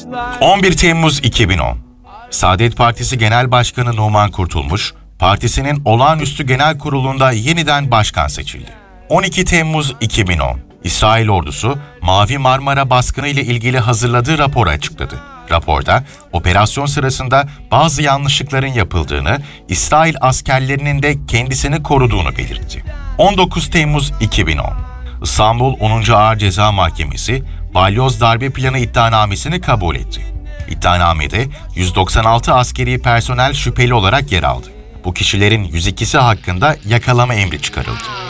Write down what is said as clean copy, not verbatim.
11 Temmuz 2010. Saadet Partisi Genel Başkanı Numan Kurtulmuş, partisinin olağanüstü genel kurulunda yeniden başkan seçildi. 12 Temmuz 2010. İsrail ordusu Mavi Marmara baskını ile ilgili hazırladığı raporu açıkladı. Raporda operasyon sırasında bazı yanlışlıkların yapıldığını, İsrail askerlerinin de kendisini koruduğunu belirtti. 19 Temmuz 2010. İstanbul 10. Ağır Ceza Mahkemesi balyoz darbe planı iddianamesini kabul etti. İddianamede 196 askeri personel şüpheli olarak yer aldı. Bu kişilerin 102'si hakkında yakalama emri çıkarıldı.